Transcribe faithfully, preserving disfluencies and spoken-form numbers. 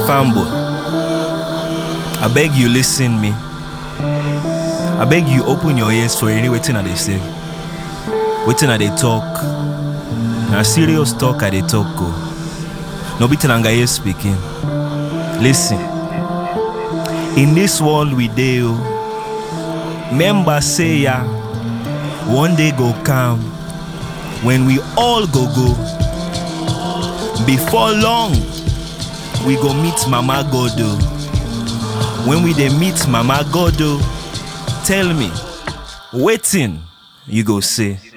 Fanboy, I beg you listen me. I beg you open your ears for any waiting I they say. Waiting I they talk. Now serious talk I they talk go. No be Tenangaye speaking. Listen. In this world we deal. Members say ya. One day go come when we all go go. Before long, we go meet Mama Godo. When we dey meet Mama Godo, tell me, waiting you go say.